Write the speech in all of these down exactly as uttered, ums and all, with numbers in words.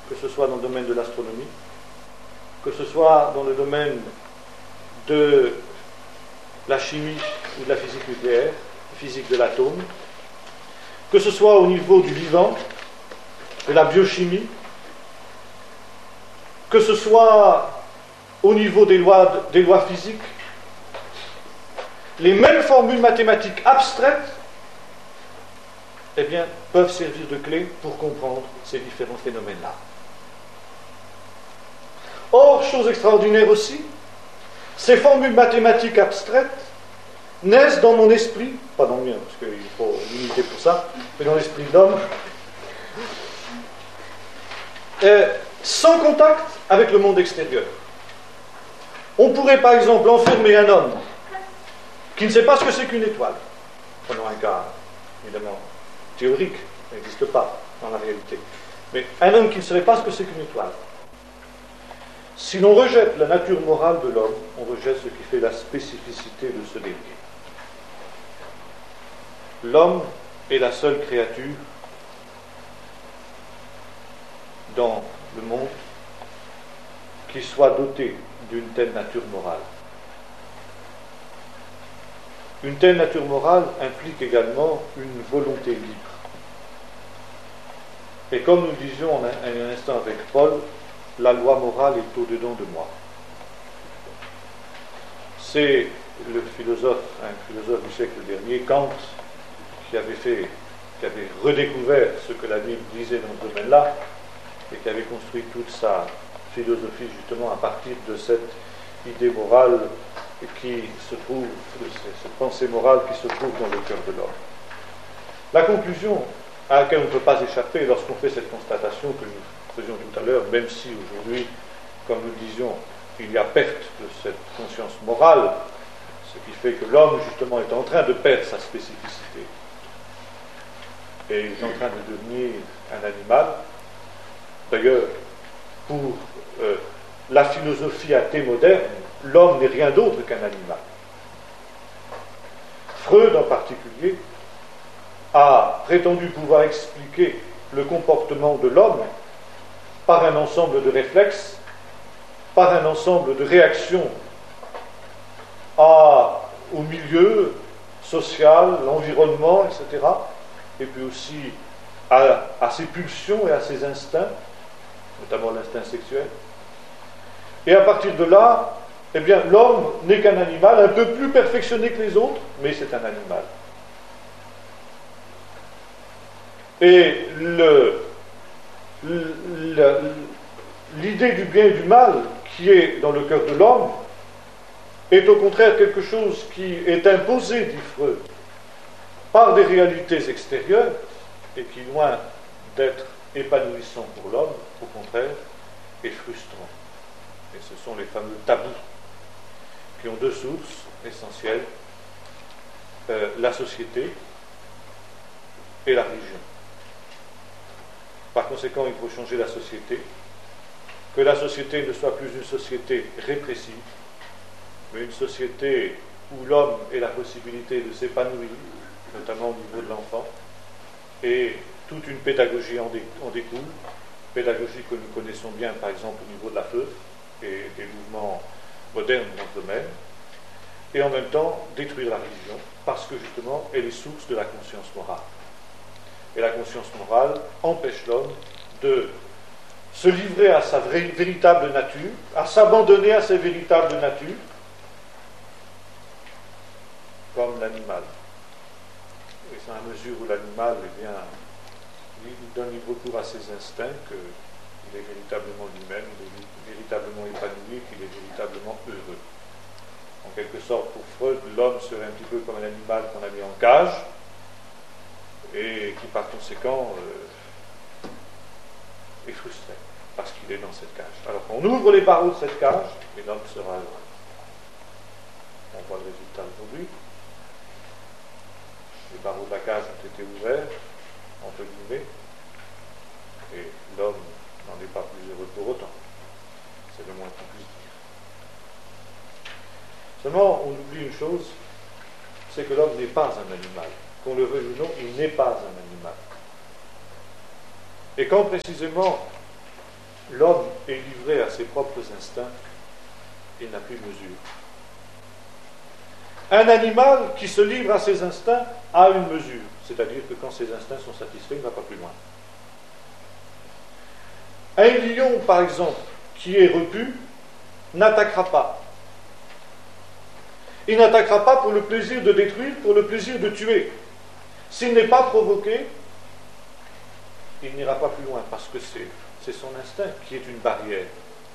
que ce soit dans le domaine de l'astronomie, que ce soit dans le domaine de la chimie ou de la physique nucléaire, physique de l'atome, que ce soit au niveau du vivant, de la biochimie, que ce soit au niveau des lois, des lois physiques, les mêmes formules mathématiques abstraites, eh bien, peuvent servir de clé pour comprendre ces différents phénomènes-là. Or, chose extraordinaire aussi, ces formules mathématiques abstraites naissent dans mon esprit, pas dans le mien, parce qu'il faut limiter pour ça, mais dans l'esprit d'homme, euh, sans contact avec le monde extérieur. On pourrait par exemple enfermer un homme qui ne sait pas ce que c'est qu'une étoile, prenons un cas évidemment théorique, ça n'existe pas dans la réalité, mais un homme qui ne savait pas ce que c'est qu'une étoile. Si l'on rejette la nature morale de l'homme, on rejette ce qui fait la spécificité de ce dernier. L'homme est la seule créature dans le monde qui soit dotée d'une telle nature morale. Une telle nature morale implique également une volonté libre. Et comme nous le disions un, un instant avec Paul, la loi morale est au-dedans de moi. C'est le philosophe, un philosophe du siècle dernier, Kant, qui avait fait, qui avait redécouvert ce que la Bible disait dans ce domaine-là, et qui avait construit toute sa philosophie justement à partir de cette idée morale qui se trouve, de cette pensée morale qui se trouve dans le cœur de l'homme. La conclusion à laquelle on ne peut pas échapper lorsqu'on fait cette constatation que nous faisions tout à l'heure, même si aujourd'hui, comme nous le disions, il y a perte de cette conscience morale, ce qui fait que l'homme justement est en train de perdre sa spécificité et est en train de devenir un animal. D'ailleurs, pour euh, la philosophie athée moderne, l'homme n'est rien d'autre qu'un animal. Freud en particulier a prétendu pouvoir expliquer le comportement de l'homme par un ensemble de réflexes, par un ensemble de réactions à, au milieu social, l'environnement, et cetera, et puis aussi à, à ses pulsions et à ses instincts, notamment l'instinct sexuel. Et à partir de là, eh bien, l'homme n'est qu'un animal, un peu plus perfectionné que les autres, mais c'est un animal. Et le, le, l'idée du bien et du mal qui est dans le cœur de l'homme est au contraire quelque chose qui est imposé, dit Freud, par des réalités extérieures et qui, loin d'être épanouissant pour l'homme, au contraire, est frustrant. Et ce sont les fameux tabous qui ont deux sources essentielles, euh, la société et la religion. Par conséquent, il faut changer la société, que la société ne soit plus une société répressive, mais une société où l'homme ait la possibilité de s'épanouir, notamment au niveau de l'enfant, et toute une pédagogie en, dé, en découle, pédagogie que nous connaissons bien, par exemple, au niveau de la F E F et des mouvements modernes dans ce domaine, et en même temps détruire la religion, parce que justement, elle est source de la conscience morale. Et la conscience morale empêche l'homme de se livrer à sa vraie, véritable nature, à s'abandonner à sa véritable nature, comme l'animal. Et c'est à mesure où l'animal, eh bien, il donne libre cours à ses instincts qu'il est véritablement lui-même, il est véritablement épanoui, qu'il est véritablement heureux. En quelque sorte, pour Freud, l'homme serait un petit peu comme un animal qu'on a mis en cage, et qui par conséquent euh, est frustré, parce qu'il est dans cette cage. Alors qu'on ouvre les barreaux de cette cage, et l'homme sera heureux. On voit le résultat aujourd'hui. Les barreaux de la cage ont été ouverts, entre guillemets, et l'homme n'en est pas plus heureux pour autant. C'est le moins qu'on puisse dire. Seulement, on oublie une chose, c'est que l'homme n'est pas un animal. Qu'on le veuille ou non, il n'est pas un animal. Et quand précisément l'homme est livré à ses propres instincts, il n'a plus mesure. Un animal qui se livre à ses instincts a une mesure, c'est-à-dire que quand ses instincts sont satisfaits, il ne va pas plus loin. Un lion, par exemple, qui est repu, n'attaquera pas. Il n'attaquera pas pour le plaisir de détruire, pour le plaisir de tuer. S'il n'est pas provoqué, il n'ira pas plus loin, parce que c'est, c'est son instinct qui est une barrière.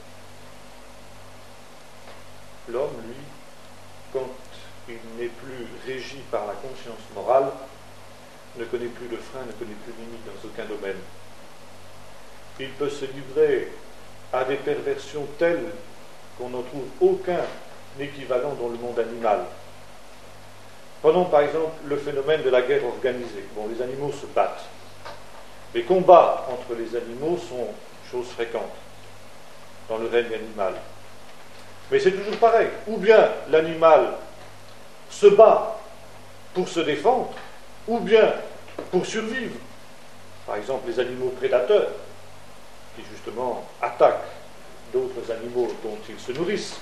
L'homme, lui, quand il n'est plus régi par la conscience morale, ne connaît plus de frein, ne connaît plus de limite dans aucun domaine. Il peut se livrer à des perversions telles qu'on n'en trouve aucun équivalent dans le monde animal. Prenons par exemple le phénomène de la guerre organisée. Bon, les animaux se battent. Les combats entre les animaux sont choses fréquentes dans le règne animal. Mais c'est toujours pareil. Ou bien l'animal se bat pour se défendre, ou bien pour survivre. Par exemple, les animaux prédateurs, qui justement attaquent d'autres animaux dont ils se nourrissent.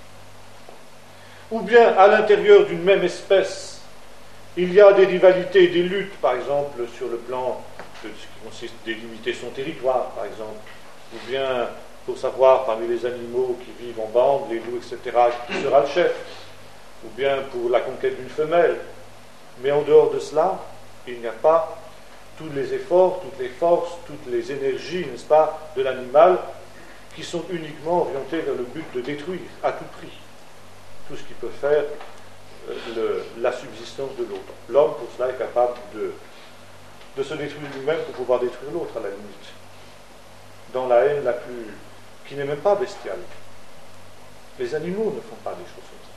Ou bien, à l'intérieur d'une même espèce, il y a des rivalités, des luttes, par exemple, sur le plan de ce qui consiste à délimiter son territoire, par exemple, ou bien pour savoir parmi les animaux qui vivent en bande, les loups, et cetera, qui sera le chef, ou bien pour la conquête d'une femelle. Mais en dehors de cela, il n'y a pas tous les efforts, toutes les forces, toutes les énergies, n'est-ce pas, de l'animal qui sont uniquement orientées vers le but de détruire à tout prix tout ce qui peut faire le, la subsistance de l'autre. L'homme, pour cela, est capable de, de se détruire lui-même pour pouvoir détruire l'autre, à la limite. Dans la haine la plus... qui n'est même pas bestiale. Les animaux ne font pas des choses comme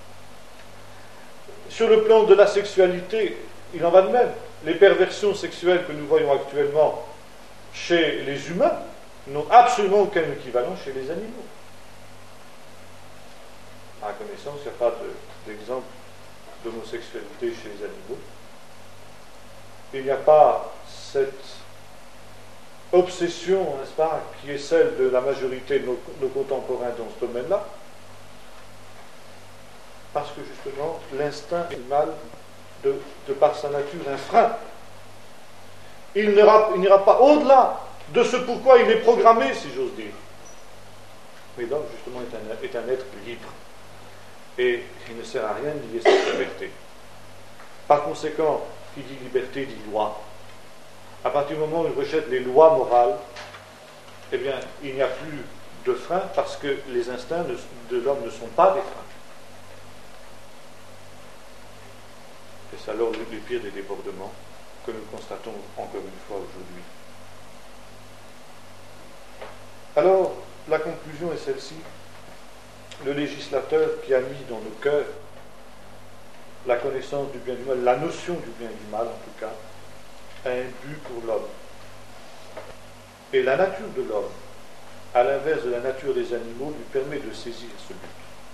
ça. Sur le plan de la sexualité, il en va de même. Les perversions sexuelles que nous voyons actuellement chez les humains n'ont absolument aucun équivalent chez les animaux. À ma connaissance, il n'y a pas de, d'exemple d'homosexualité chez les animaux. Il n'y a pas cette obsession, n'est-ce pas, qui est celle de la majorité de nos, nos contemporains dans ce domaine-là, parce que justement, l'instinct animal, de, de par sa nature, un frein. Il n'ira, il n'ira pas au-delà de ce pourquoi il est programmé, si j'ose dire. Mais l'homme, justement, est un, est un être libre. Et il ne sert à rien de lier cette liberté. Par conséquent, qui dit liberté dit loi. À partir du moment où il rejette les lois morales, eh bien, il n'y a plus de frein parce que les instincts de l'homme ne sont pas des freins. Et c'est alors le pire des débordements que nous constatons encore une fois aujourd'hui. Alors, la conclusion est celle-ci. Le législateur qui a mis dans nos cœurs la connaissance du bien et du mal, la notion du bien et du mal en tout cas, a un but pour l'homme. Et la nature de l'homme, à l'inverse de la nature des animaux, lui permet de saisir ce but.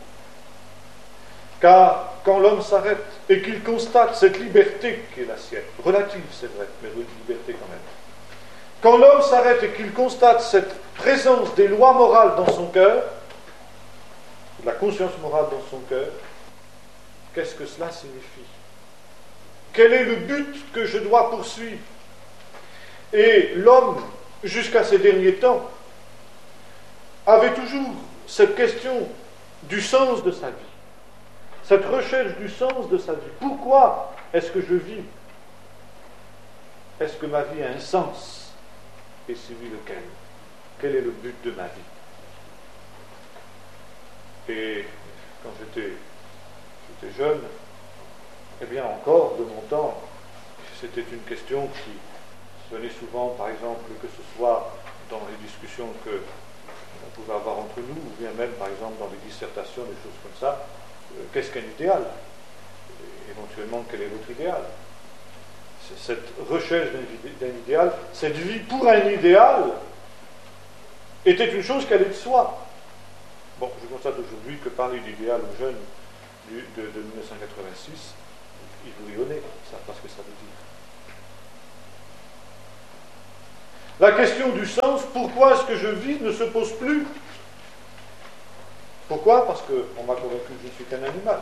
Car quand l'homme s'arrête et qu'il constate cette liberté qui est la sienne, relative c'est vrai, mais liberté quand même, quand l'homme s'arrête et qu'il constate cette présence des lois morales dans son cœur, la conscience morale dans son cœur, qu'est-ce que cela signifie? Quel est le but que je dois poursuivre? Et l'homme, jusqu'à ces derniers temps, avait toujours cette question du sens de sa vie, cette recherche du sens de sa vie. Pourquoi est-ce que je vis? Est-ce que ma vie a un sens? Et si oui, lequel? Quel est le but de ma vie? Et quand j'étais, j'étais jeune, eh bien encore, de mon temps, c'était une question qui venait souvent, par exemple, que ce soit dans les discussions que on pouvait avoir entre nous, ou bien même, par exemple, dans les dissertations, des choses comme ça, euh, qu'est-ce qu'un idéal? Et éventuellement, quel est votre idéal? C'est cette recherche d'un, d'un idéal, cette vie pour un idéal, était une chose qui allait de soi. Bon, je constate aujourd'hui que parler d'idéal aux jeunes du, de, de dix-neuf cent quatre-vingt-six, ils vous rionnez, ça, parce que ça veut dire. La question du sens, pourquoi est-ce que je vis, ne se pose plus. Pourquoi? Parce qu'on m'a convaincu que je ne suis qu'un animal.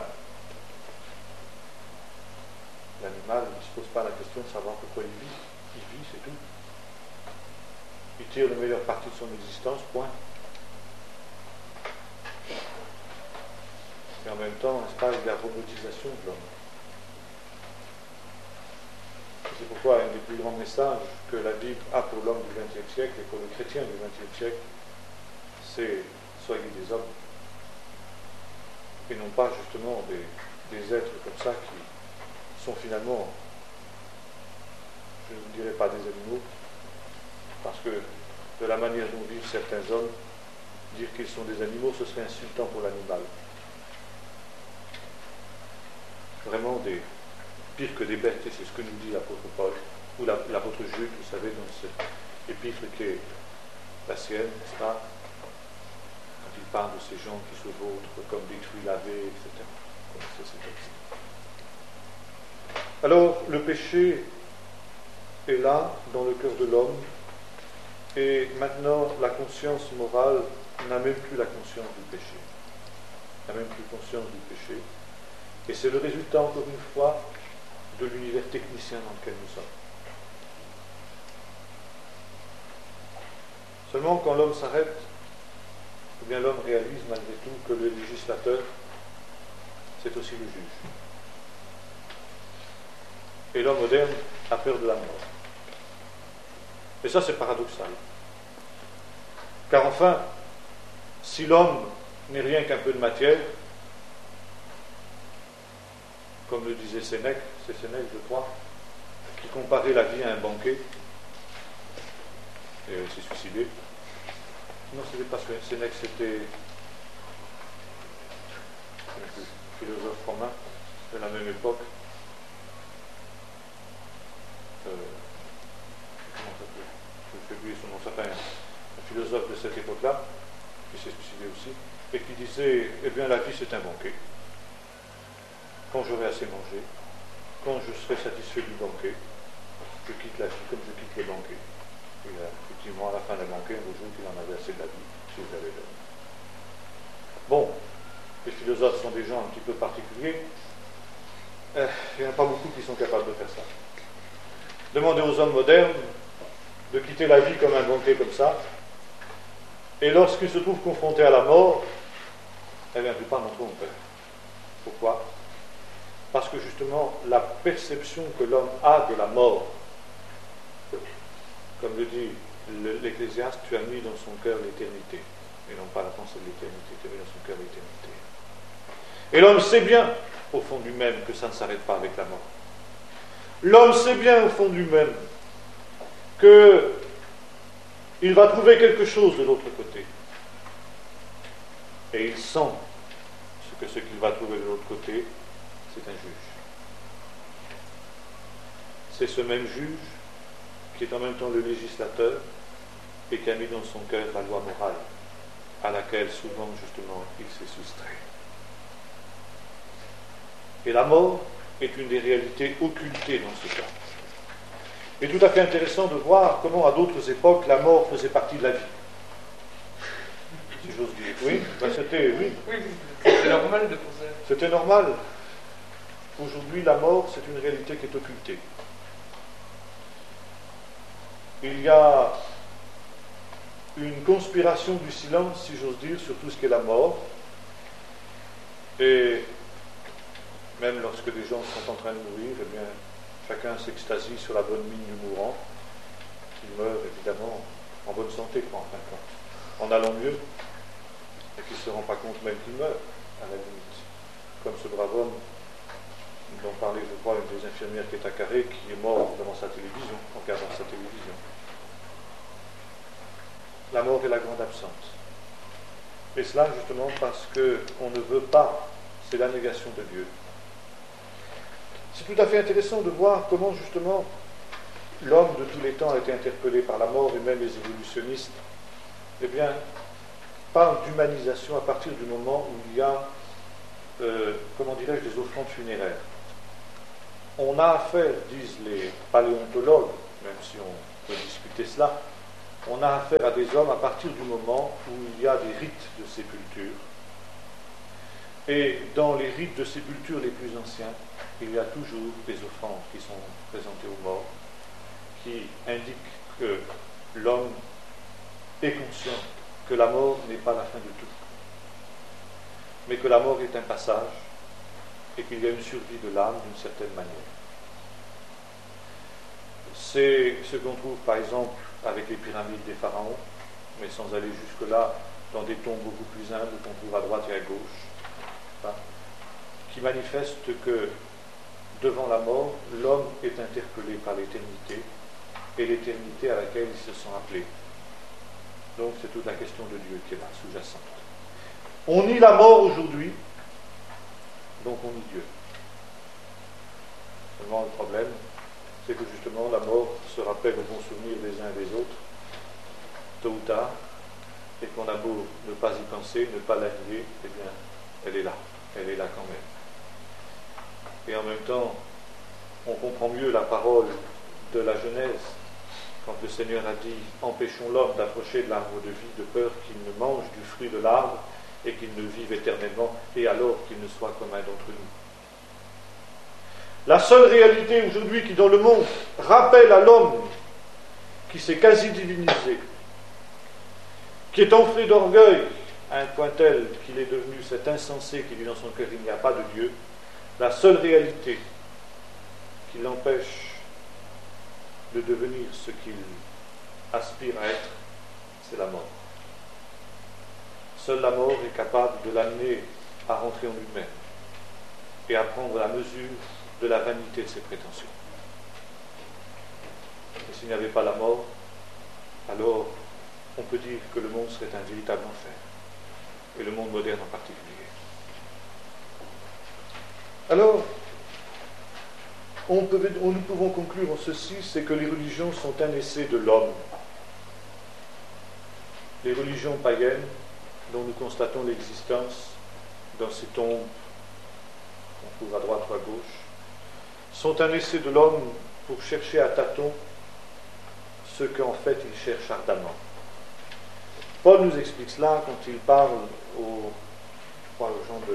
L'animal ne se pose pas la question de savoir pourquoi il vit. Il vit, c'est tout. Il tire la meilleure partie de son existence, point. Et en même temps, n'est-ce pas, il y a la robotisation de l'homme. C'est pourquoi un des plus grands messages que la Bible a pour l'homme du vingtième siècle et pour le chrétien du vingtième siècle, c'est soyez des hommes. Et non pas justement des, des êtres comme ça qui sont finalement, je ne dirais pas des animaux, parce que de la manière dont vivent certains hommes, dire qu'ils sont des animaux, ce serait insultant pour l'animal. Vraiment des pire que des bêtes, et c'est ce que nous dit l'apôtre Paul, ou l'apôtre Jude, vous savez, dans cette épître qui est la sienne, n'est-ce pas, quand il parle de ces gens qui se vautrent comme des fruits lavés, et cetera. C'est ce texte. Alors, le péché est là, dans le cœur de l'homme, et maintenant, la conscience morale n'a même plus la conscience du péché. N'a même plus conscience du péché. Et c'est le résultat, encore une fois, de l'univers technicien dans lequel nous sommes. Seulement, quand l'homme s'arrête, eh bien l'homme réalise malgré tout que le législateur, c'est aussi le juge. Et l'homme moderne a peur de la mort. Et ça, c'est paradoxal. Car enfin, si l'homme n'est rien qu'un peu de matière, comme le disait Sénèque, c'est Sénèque, je crois, qui comparait la vie à un banquet, et il s'est suicidé. Non, c'était pas Sénèque, c'était un philosophe romain de la même époque. Euh, comment ça s'appelle? Je ne sais plus son nom, ça s'appelle un philosophe de cette époque-là, qui s'est suicidé aussi, et qui disait, eh bien la vie c'est un banquet. Quand j'aurai assez mangé, quand je serai satisfait du banquet, je quitte la vie comme je quitte le banquet. Et là, effectivement, à la fin d'un banquet, un jour qu'il en avait assez de la vie, si vous avez donné. Bon, les philosophes sont des gens un petit peu particuliers. Euh, il n'y en a pas beaucoup qui sont capables de faire ça. Demandez aux hommes modernes de quitter la vie comme un banquet comme ça, et lorsqu'ils se trouvent confrontés à la mort, eh bien, je ne pas non trop mon père. Pourquoi? Parce que justement, la perception que l'homme a de la mort, comme le dit l'Ecclésiaste, tu as mis dans son cœur l'éternité, et non pas la pensée de l'éternité, tu as mis dans son cœur l'éternité. Et l'homme sait bien, au fond du même, que ça ne s'arrête pas avec la mort. L'homme sait bien, au fond du même, qu'il va trouver quelque chose de l'autre côté. Et il sent ce que ce qu'il va trouver de l'autre côté, c'est un juge. C'est ce même juge qui est en même temps le législateur et qui a mis dans son cœur la loi morale, à laquelle souvent, justement, il s'est soustrait. Et la mort est une des réalités occultées dans ce cas. Il est tout à fait intéressant de voir comment, à d'autres époques, la mort faisait partie de la vie. Si j'ose dire. Oui, ben c'était, oui. Oui, c'était normal de penser. C'était normal. Aujourd'hui, la mort, c'est une réalité qui est occultée. Il y a une conspiration du silence, si j'ose dire, sur tout ce qu'est la mort. Et même lorsque des gens sont en train de mourir, eh bien, chacun s'extasie sur la bonne mine du mourant, qui meurt évidemment en bonne santé, quoi, en fin de compte, en allant mieux, et qui ne se rend pas compte même qu'il meurt, à la limite. Comme ce brave homme dont parlait, je crois, une des infirmières qui est à Carré, qui est mort devant sa télévision, en regardant sa télévision. La mort est la grande absente. Et cela, justement, parce qu'on ne veut pas, c'est la négation de Dieu. C'est tout à fait intéressant de voir comment, justement, l'homme de tous les temps a été interpellé par la mort, et même les évolutionnistes, eh bien, parlent d'humanisation à partir du moment où il y a, euh, comment dirais-je, des offrandes funéraires. On a affaire, disent les paléontologues, même si on peut discuter cela, on a affaire à des hommes à partir du moment où il y a des rites de sépulture. Et dans les rites de sépulture les plus anciens, il y a toujours des offrandes qui sont présentées aux morts, qui indiquent que l'homme est conscient que la mort n'est pas la fin de tout, mais que la mort est un passage et qu'il y a une survie de l'âme d'une certaine manière. C'est ce qu'on trouve par exemple avec les pyramides des pharaons, mais sans aller jusque-là, dans des tombes beaucoup plus humbles qu'on trouve à droite et à gauche, hein, qui manifestent que devant la mort, l'homme est interpellé par l'éternité et l'éternité à laquelle il se sent appelé. Donc c'est toute la question de Dieu qui est là, sous-jacente. On nie la mort aujourd'hui, donc on nie Dieu. Seulement le problème, c'est que justement la mort se rappelle au bon souvenir des uns et des autres, tôt ou tard, et qu'on a beau ne pas y penser, ne pas la nier, eh bien, elle est là, elle est là quand même. Et en même temps, on comprend mieux la parole de la Genèse, quand le Seigneur a dit « Empêchons l'homme d'approcher de l'arbre de vie, de peur qu'il ne mange du fruit de l'arbre et qu'il ne vive éternellement, et alors qu'il ne soit comme un d'entre nous. » La seule réalité aujourd'hui qui dans le monde rappelle à l'homme qui s'est quasi divinisé, qui est enflé d'orgueil à un point tel qu'il est devenu cet insensé qui dit dans son cœur il n'y a pas de Dieu, la seule réalité qui l'empêche de devenir ce qu'il aspire à être, c'est la mort. Seule la mort est capable de l'amener à rentrer en lui-même et à prendre la mesure de la vanité de ses prétentions. Et s'il n'y avait pas la mort, alors on peut dire que le monde serait un véritable enfer, et le monde moderne en particulier. Alors, on peut, on, nous pouvons conclure en ceci, c'est que les religions sont un essai de l'homme. Les religions païennes, dont nous constatons l'existence dans ces tombes qu'on trouve à droite ou à gauche, sont un essai de l'homme pour chercher à tâtons ce qu'en fait il cherche ardemment. Paul nous explique cela quand il parle aux, je crois, aux gens de,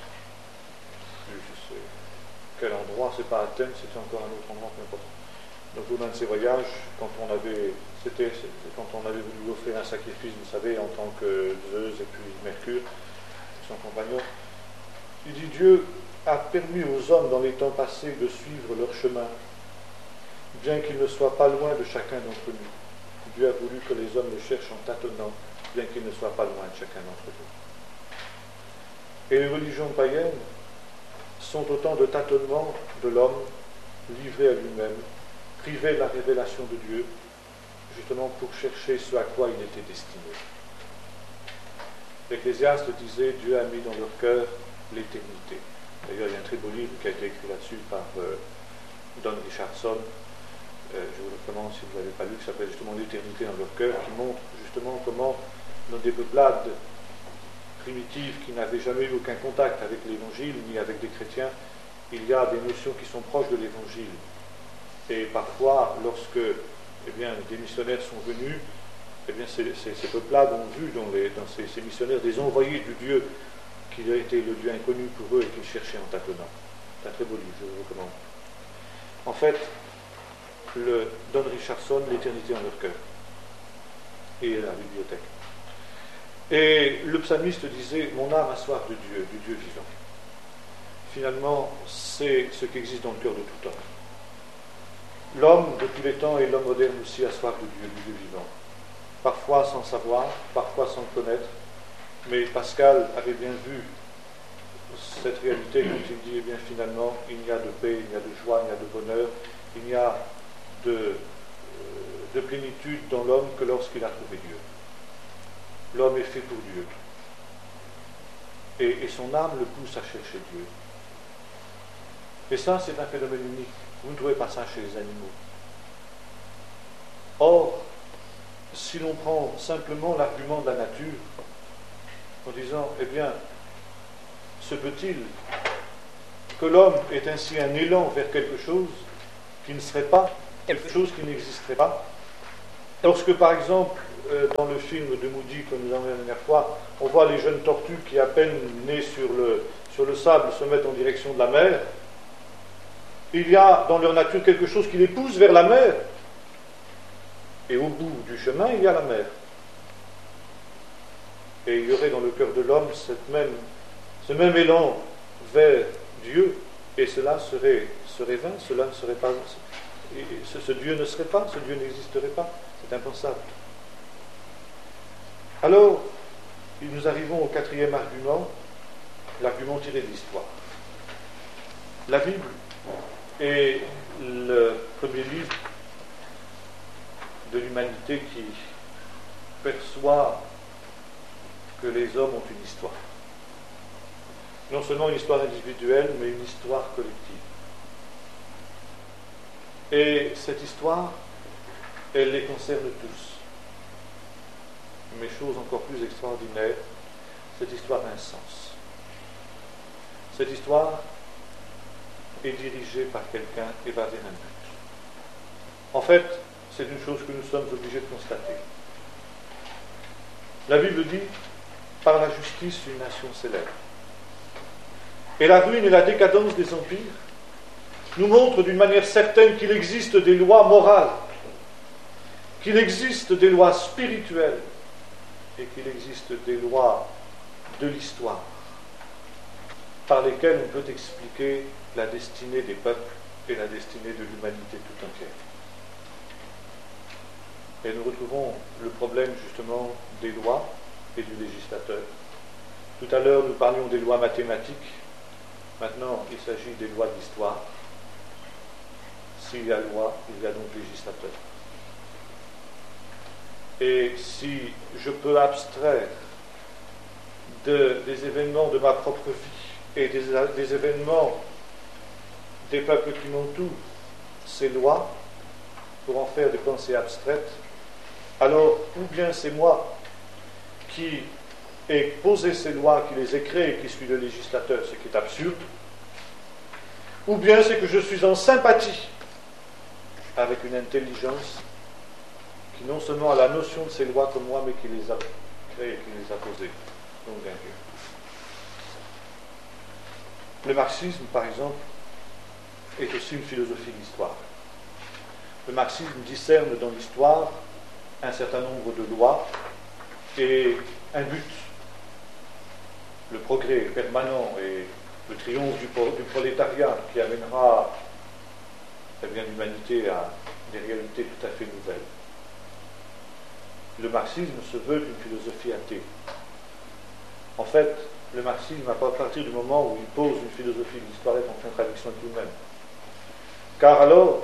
je sais quel endroit, c'est pas Athènes, c'était encore un autre endroit, peu importe. Donc au d'un de ses voyages, quand on avait, c'était, c'était quand on avait voulu offrir un sacrifice, vous savez, en tant que Zeus et puis Mercure, son compagnon, il dit Dieu a permis aux hommes dans les temps passés de suivre leur chemin, bien qu'ils ne soient pas loin de chacun d'entre nous. Dieu a voulu que les hommes le cherchent en tâtonnant, bien qu'ils ne soient pas loin de chacun d'entre eux. Et les religions païennes sont autant de tâtonnements de l'homme livré à lui-même, privé de la révélation de Dieu, justement pour chercher ce à quoi il était destiné. L'Ecclésiaste disait Dieu a mis dans leur cœur l'éternité. D'ailleurs, il y a un très beau livre qui a été écrit là-dessus par euh, Don Richardson, euh, je vous le recommande si vous ne l'avez pas lu, qui s'appelle justement L'éternité dans leur cœur, qui montre justement comment dans des peuplades primitives qui n'avaient jamais eu aucun contact avec l'Évangile ni avec des chrétiens, il y a des notions qui sont proches de l'Évangile. Et parfois, lorsque eh bien, des missionnaires sont venus, eh bien, ces, ces, ces peuplades ont vu dans, les, dans ces, ces missionnaires des envoyés du Dieu qui a été le Dieu inconnu pour eux et qu'ils cherchaient en tâtonnant. C'est un très beau livre, je vous recommande. En fait, le Don Richardson, l'éternité en leur cœur, et la bibliothèque. Et le psalmiste disait, mon âme a soif de Dieu, du Dieu vivant. Finalement, c'est ce qui existe dans le cœur de tout homme. L'homme de tous les temps et l'homme moderne aussi a soif de Dieu, du Dieu vivant. Parfois sans savoir, parfois sans le connaître, mais Pascal avait bien vu cette réalité quand il dit, eh bien finalement, il n'y a de paix, il n'y a de joie, il n'y a de bonheur, il n'y a de, euh, de plénitude dans l'homme que lorsqu'il a trouvé Dieu. L'homme est fait pour Dieu. Et, et son âme le pousse à chercher Dieu. Et ça, c'est un phénomène unique. Vous ne trouvez pas ça chez les animaux. Or, si l'on prend simplement l'argument de la nature, en disant, eh bien, se peut-il que l'homme ait ainsi un élan vers quelque chose qui ne serait pas, quelque chose qui n'existerait pas, Lorsque, par exemple, euh, dans le film de Moody que nous avons vu la dernière fois, on voit les jeunes tortues qui, à peine nées sur le, sur le sable, se mettent en direction de la mer, il y a dans leur nature quelque chose qui les pousse vers la mer. Et au bout du chemin, il y a la mer. Et il y aurait dans le cœur de l'homme cette même, ce même élan vers Dieu, et cela serait, serait vain, cela ne serait pas... Ce, ce Dieu ne serait pas, ce Dieu n'existerait pas, c'est impensable. Alors, nous arrivons au quatrième argument, l'argument tiré de l'histoire. La Bible est le premier livre de l'humanité qui perçoit que les hommes ont une histoire. Non seulement une histoire individuelle, mais une histoire collective. Et cette histoire, elle les concerne tous. Mais chose encore plus extraordinaire, cette histoire a un sens. Cette histoire est dirigée par quelqu'un et va vers un but. En fait, c'est une chose que nous sommes obligés de constater. La Bible dit, par la justice, une nation s'élève. Et la ruine et la décadence des empires nous montrent d'une manière certaine qu'il existe des lois morales, qu'il existe des lois spirituelles et qu'il existe des lois de l'histoire par lesquelles on peut expliquer la destinée des peuples et la destinée de l'humanité tout entière. Et nous retrouvons le problème justement des lois et du législateur. Tout à l'heure, nous parlions des lois mathématiques. Maintenant, il s'agit des lois de l'histoire. S'il y a loi, il y a donc législateur. Et si je peux abstraire de, des événements de ma propre vie et des, des événements des peuples qui m'entourent, ces lois, pour en faire des pensées abstraites, alors ou bien c'est moi qui ai posé ces lois, qui les ai créées, qui suis le législateur, ce qui est absurde, ou bien c'est que je suis en sympathie avec une intelligence qui non seulement a la notion de ces lois comme moi, mais qui les a créées, qui les a posées, donc d'un Dieu. Le marxisme, par exemple, est aussi une philosophie de l'histoire. Le marxisme discerne dans l'histoire un certain nombre de lois et un but, le progrès permanent et le triomphe du, du prolétariat qui amènera eh bien, l'humanité à des réalités tout à fait nouvelles. Le marxisme se veut une philosophie athée. En fait, le marxisme, à partir du moment où il pose une philosophie de l'histoire, est en contradiction avec lui-même. Car alors,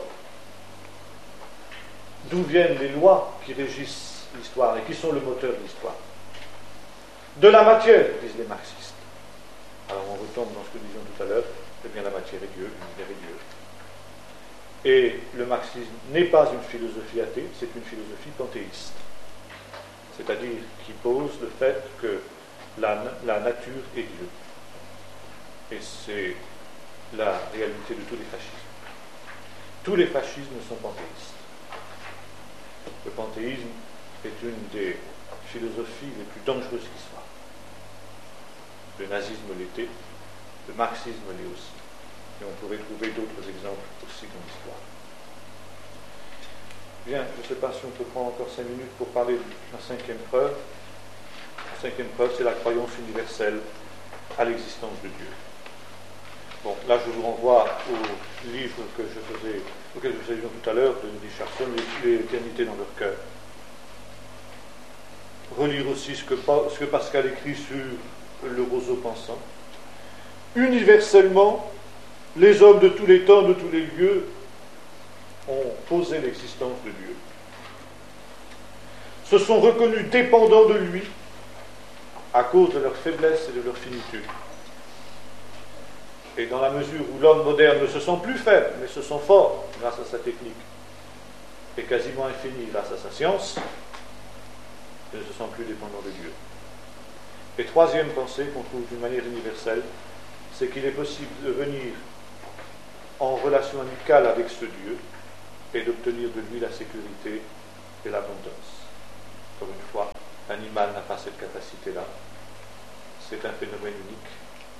d'où viennent les lois qui régissent l'histoire et qui sont le moteur de l'histoire? De la matière, disent les marxistes. Alors on retombe dans ce que nous disions tout à l'heure, c'est bien la matière est Dieu, l'univers est Dieu. Et le marxisme n'est pas une philosophie athée, c'est une philosophie panthéiste. C'est-à-dire qui pose le fait que la, la nature est Dieu. Et c'est la réalité de tous les fascismes. Tous les fascismes sont panthéistes. Le panthéisme est une des philosophies les plus dangereuses qui soit. Le nazisme l'était, le marxisme l'est aussi. Et on pourrait trouver d'autres exemples aussi dans l'histoire. Bien, je ne sais pas si on peut prendre encore cinq minutes pour parler de la cinquième preuve. La cinquième preuve, c'est la croyance universelle à l'existence de Dieu. Bon, là je vous renvoie au livre que je faisais, auquel je faisais tout à l'heure, de Richardson, L'éternité dans leur cœur. Relire aussi ce que, ce que Pascal écrit sur le roseau pensant. Universellement, les hommes de tous les temps, de tous les lieux, ont posé l'existence de Dieu. Se sont reconnus dépendants de lui à cause de leur faiblesse et de leur finitude. Et dans la mesure où l'homme moderne ne se sent plus faible, mais se sent fort grâce à sa technique, et quasiment infini grâce à sa science, il ne se sent plus dépendant de Dieu. Et troisième pensée qu'on trouve d'une manière universelle, c'est qu'il est possible de venir en relation amicale avec ce Dieu et d'obtenir de lui la sécurité et l'abondance. Comme une fois, l'animal n'a pas cette capacité-là. C'est un phénomène unique.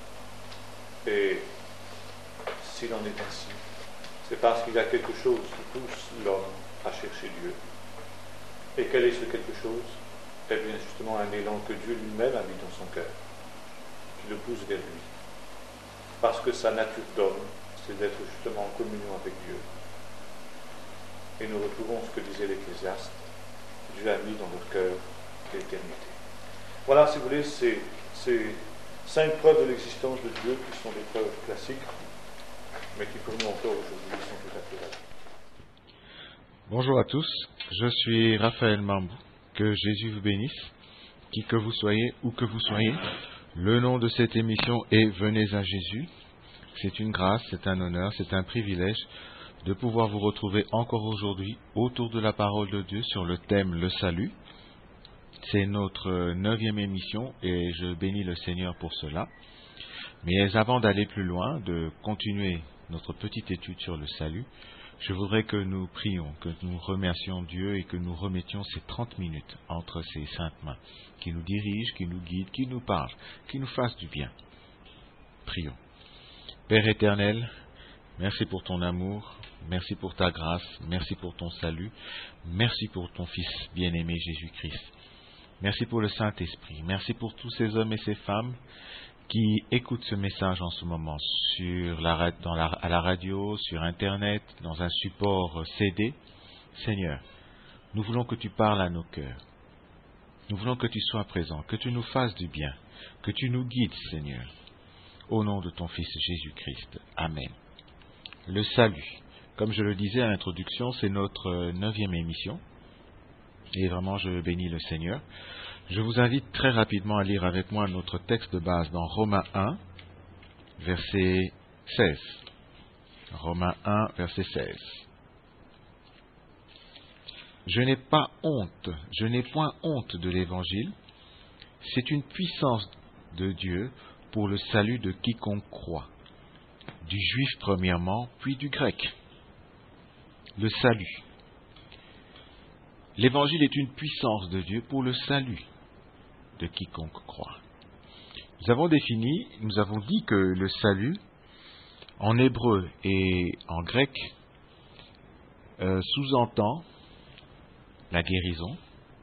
Et s'il en est ainsi, c'est parce qu'il y a quelque chose qui pousse l'homme à chercher Dieu. Et quel est ce quelque chose? Eh bien, justement, un élan que Dieu lui-même a mis dans son cœur, qui le pousse vers lui. Parce que sa nature d'homme, c'est d'être justement en communion avec Dieu. Et nous retrouvons ce que disait l'Ecclésiaste, Dieu a mis dans notre cœur l'éternité. Voilà, si vous voulez, ces, ces cinq preuves de l'existence de Dieu qui sont des preuves classiques, mais qui pour nous encore aujourd'hui sont tout à fait valides. Bonjour à tous, je suis Raphaël Mambou, que Jésus vous bénisse, qui que vous soyez, où que vous soyez. Le nom de cette émission est Venez à Jésus. C'est une grâce, c'est un honneur, c'est un privilège de pouvoir vous retrouver encore aujourd'hui autour de la parole de Dieu sur le thème le salut. C'est notre neuvième émission et je bénis le Seigneur pour cela. Mais avant d'aller plus loin, de continuer notre petite étude sur le salut, je voudrais que nous prions, que nous remercions Dieu et que nous remettions ces trente minutes entre ses saintes mains, qui nous dirigent, qui nous guident, qui nous parlent, qui nous fassent du bien. Prions. Père éternel, merci pour ton amour, merci pour ta grâce, merci pour ton salut, merci pour ton Fils bien-aimé Jésus-Christ. Merci pour le Saint-Esprit, merci pour tous ces hommes et ces femmes qui écoutent ce message en ce moment sur la, dans la, à la radio, sur Internet, dans un support C D. Seigneur, nous voulons que tu parles à nos cœurs. Nous voulons que tu sois présent, que tu nous fasses du bien, que tu nous guides, Seigneur. Au nom de ton Fils Jésus-Christ. Amen. Le salut. Comme je le disais à l'introduction, c'est notre neuvième émission. Et vraiment, je bénis le Seigneur. Je vous invite très rapidement à lire avec moi notre texte de base dans Romains un, verset seize. Romains un, verset seize. Je n'ai pas honte, je n'ai point honte de l'Évangile. C'est une puissance de Dieu pour le salut de quiconque croit, du juif premièrement, puis du grec. Le salut. L'Évangile est une puissance de Dieu pour le salut de quiconque croit. Nous avons défini, nous avons dit que le salut, en hébreu et en grec, euh, sous-entend la guérison,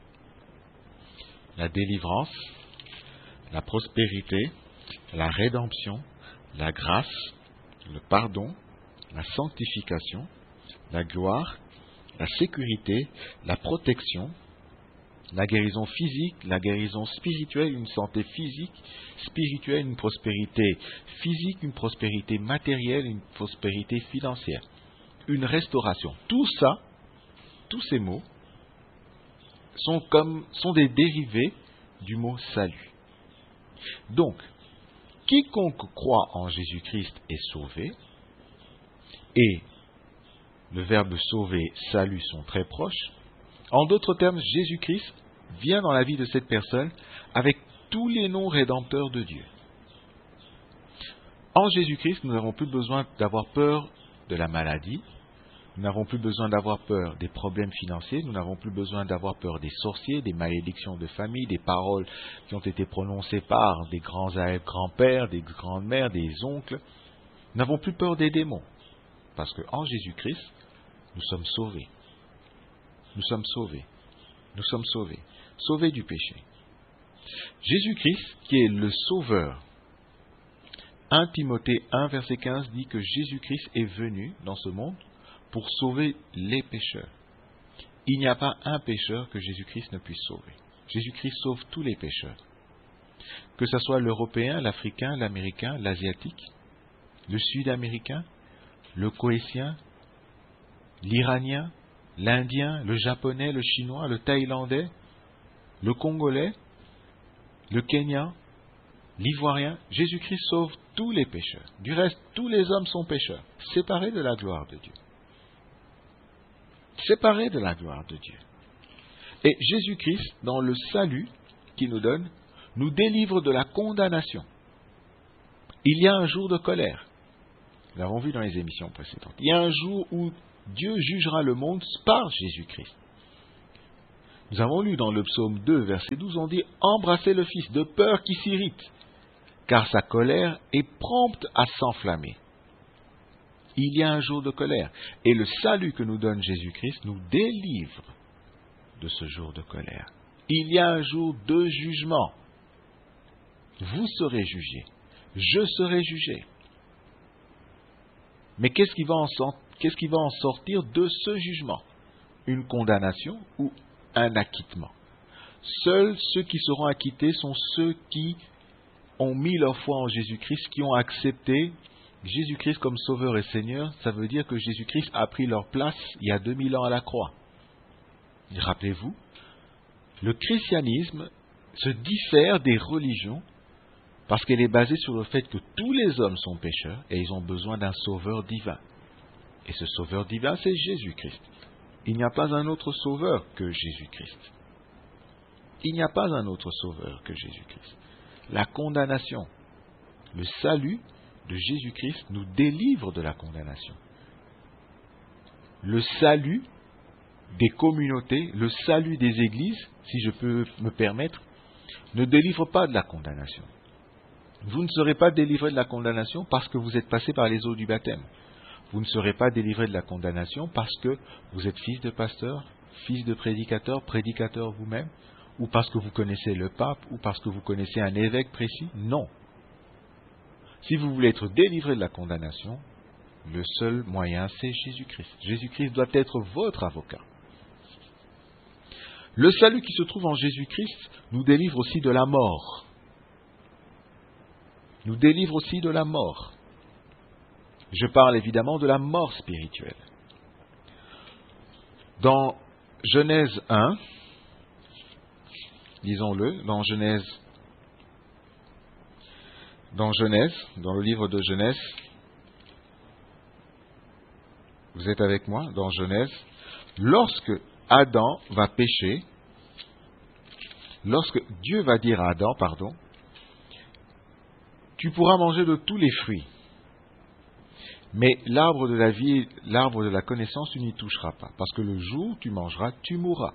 la délivrance, la prospérité, la rédemption, la grâce, le pardon, la sanctification, la gloire, la sécurité, la protection, la guérison physique, la guérison spirituelle, une santé physique, spirituelle, une prospérité physique, une prospérité matérielle, une prospérité financière, une restauration. Tout ça, tous ces mots, sont comme sont des dérivés du mot salut. Donc, quiconque croit en Jésus-Christ est sauvé, et le verbe sauver, salut sont très proches. En d'autres termes, Jésus-Christ vient dans la vie de cette personne avec tous les noms rédempteurs de Dieu. En Jésus-Christ, nous n'avons plus besoin d'avoir peur de la maladie, nous n'avons plus besoin d'avoir peur des problèmes financiers, nous n'avons plus besoin d'avoir peur des sorciers, des malédictions de famille, des paroles qui ont été prononcées par des grands grands-pères, des grandes-mères, des oncles. Nous n'avons plus peur des démons, parce qu'en Jésus-Christ, nous sommes sauvés. Nous sommes sauvés. Nous sommes sauvés. Sauvés du péché. Jésus-Christ, qui est le Sauveur. premier Timothée un, verset quinze dit que Jésus-Christ est venu dans ce monde pour sauver les pécheurs. Il n'y a pas un pécheur que Jésus-Christ ne puisse sauver. Jésus-Christ sauve tous les pécheurs. Que ce soit l'Européen, l'Africain, l'Américain, l'Asiatique, le Sud-Américain, le Coétien, l'Iranien, l'Indien, le Japonais, le Chinois, le Thaïlandais, le Congolais, le Kenyan, l'Ivoirien. Jésus-Christ sauve tous les pécheurs. Du reste, tous les hommes sont pécheurs, séparés de la gloire de Dieu. Séparés de la gloire de Dieu. Et Jésus-Christ, dans le salut qu'il nous donne, nous délivre de la condamnation. Il y a un jour de colère. Nous l'avons vu dans les émissions précédentes. Il y a un jour où Dieu jugera le monde par Jésus-Christ. Nous avons lu dans le psaume deux, verset douze, on dit « Embrassez le Fils de peur qui s'irrite, car sa colère est prompte à s'enflammer. » Il y a un jour de colère, et le salut que nous donne Jésus-Christ nous délivre de ce jour de colère. Il y a un jour de jugement. Vous serez jugés, je serai jugé. Mais qu'est-ce qui va en, qu'est-ce qui va en sortir de ce jugement? Une condamnation ou un acquittement? Seuls ceux qui seront acquittés sont ceux qui ont mis leur foi en Jésus-Christ, qui ont accepté Jésus-Christ comme Sauveur et Seigneur. Ça veut dire que Jésus-Christ a pris leur place il y a deux mille ans à la croix. Rappelez-vous, le christianisme se diffère des religions parce qu'elle est basée sur le fait que tous les hommes sont pécheurs et ils ont besoin d'un sauveur divin. Et ce sauveur divin, c'est Jésus-Christ. Il n'y a pas un autre sauveur que Jésus-Christ. Il n'y a pas un autre sauveur que Jésus-Christ. La condamnation, le salut de Jésus-Christ nous délivre de la condamnation. Le salut des communautés, le salut des églises, si je peux me permettre, ne délivre pas de la condamnation. Vous ne serez pas délivré de la condamnation parce que vous êtes passé par les eaux du baptême. Vous ne serez pas délivré de la condamnation parce que vous êtes fils de pasteur, fils de prédicateur, prédicateur vous-même, ou parce que vous connaissez le pape, ou parce que vous connaissez un évêque précis. Non. Si vous voulez être délivré de la condamnation, le seul moyen, c'est Jésus-Christ. Jésus-Christ doit être votre avocat. Le salut qui se trouve en Jésus-Christ nous délivre aussi de la mort. Nous délivre aussi de la mort. Je parle évidemment de la mort spirituelle. Dans Genèse un, disons-le, dans Genèse, dans Genèse, dans le livre de Genèse, vous êtes avec moi, dans Genèse, lorsque Adam va pécher, lorsque Dieu va dire à Adam, pardon, tu pourras manger de tous les fruits, mais l'arbre de la vie, l'arbre de la connaissance, tu n'y toucheras pas, parce que le jour où tu mangeras, tu mourras.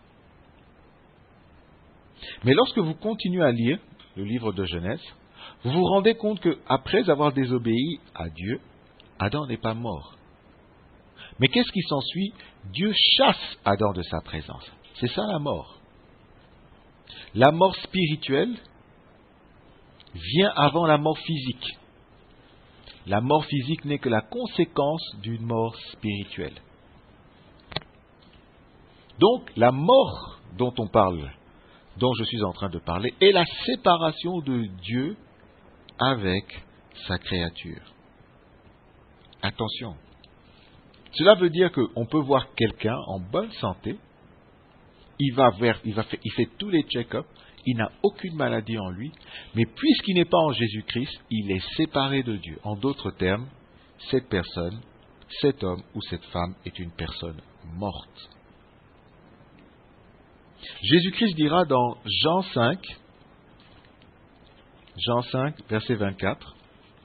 Mais lorsque vous continuez à lire le livre de Genèse, vous vous rendez compte qu'après avoir désobéi à Dieu, Adam n'est pas mort. Mais qu'est-ce qui s'ensuit? Dieu chasse Adam de sa présence. C'est ça la mort. La mort spirituelle vient avant la mort physique. La mort physique n'est que la conséquence d'une mort spirituelle. Donc, la mort dont on parle, dont je suis en train de parler, est la séparation de Dieu avec sa créature. Attention. Cela veut dire qu'on peut voir quelqu'un en bonne santé, il va vers, il va faire, il fait tous les check-ups, il n'a aucune maladie en lui, mais puisqu'il n'est pas en Jésus-Christ, il est séparé de Dieu. En d'autres termes, cette personne, cet homme ou cette femme est une personne morte. Jésus-Christ dira dans Jean cinq, Jean cinq, verset vingt-quatre,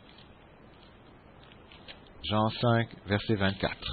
Jean cinq, verset vingt-quatre.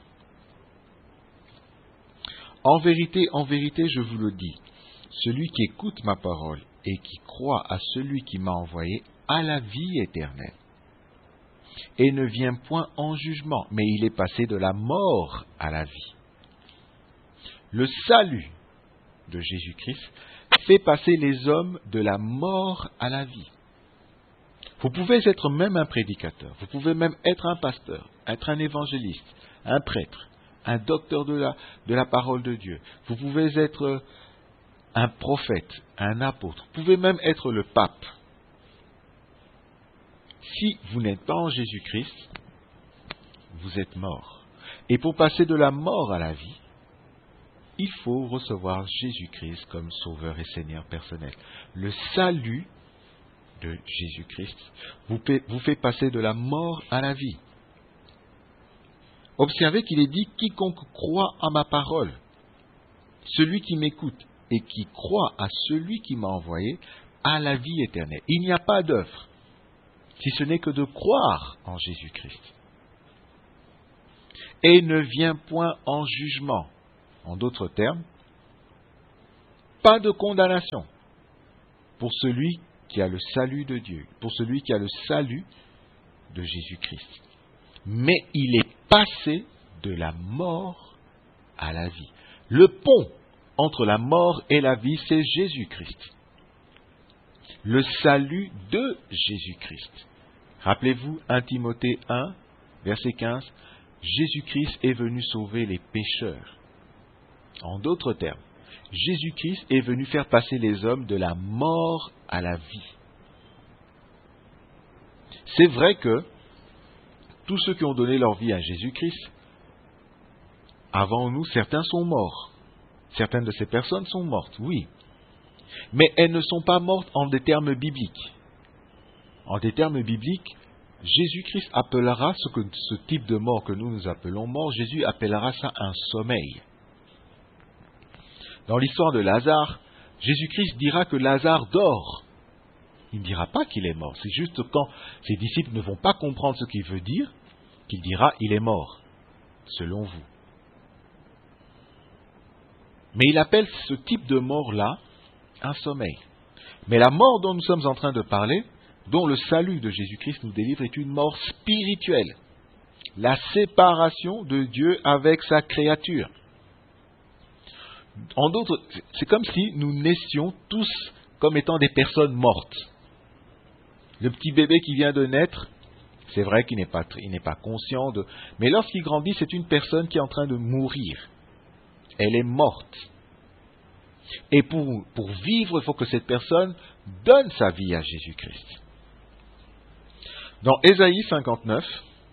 En vérité, en vérité, je vous le dis, celui qui écoute ma parole et qui croit à celui qui m'a envoyé a la vie éternelle. Et ne vient point en jugement, mais il est passé de la mort à la vie. Le salut de Jésus-Christ fait passer les hommes de la mort à la vie. Vous pouvez être même un prédicateur, vous pouvez même être un pasteur, être un évangéliste, un prêtre, un docteur de la, de la parole de Dieu. Vous pouvez être un prophète, un apôtre, vous pouvez même être le pape. Si vous n'êtes pas en Jésus-Christ, vous êtes mort. Et pour passer de la mort à la vie, il faut recevoir Jésus-Christ comme Sauveur et Seigneur personnel. Le salut de Jésus-Christ vous, vous fait passer de la mort à la vie. Observez qu'il est dit « Quiconque croit à ma parole, celui qui m'écoute et qui croit à celui qui m'a envoyé, a la vie éternelle. » Il n'y a pas d'œuvre, si ce n'est que de croire en Jésus-Christ. Et ne vient point en jugement. En d'autres termes, pas de condamnation pour celui qui a le salut de Dieu, pour celui qui a le salut de Jésus-Christ. Mais il est passé de la mort à la vie. Le pont entre la mort et la vie, c'est Jésus-Christ. Le salut de Jésus-Christ. Rappelez-vous, premier Timothée un, verset quinze, Jésus-Christ est venu sauver les pécheurs. En d'autres termes, Jésus-Christ est venu faire passer les hommes de la mort à la vie. C'est vrai que tous ceux qui ont donné leur vie à Jésus-Christ, avant nous, certains sont morts. Certaines de ces personnes sont mortes, oui. Mais elles ne sont pas mortes en des termes bibliques. En des termes bibliques, Jésus-Christ appellera ce, que, ce type de mort que nous nous appelons mort, Jésus appellera ça un sommeil. Dans l'histoire de Lazare, Jésus-Christ dira que Lazare dort. Il ne dira pas qu'il est mort. C'est juste quand ses disciples ne vont pas comprendre ce qu'il veut dire, qu'il dira « il est mort », selon vous. Mais il appelle ce type de mort-là un sommeil. Mais la mort dont nous sommes en train de parler, dont le salut de Jésus-Christ nous délivre, est une mort spirituelle. La séparation de Dieu avec sa créature. En d'autres, c'est comme si nous naissions tous comme étant des personnes mortes. Le petit bébé qui vient de naître, c'est vrai qu'il n'est pas, il n'est pas conscient de... Mais lorsqu'il grandit, c'est une personne qui est en train de mourir. Elle est morte. Et pour, pour vivre, il faut que cette personne donne sa vie à Jésus-Christ. Dans Ésaïe cinquante-neuf,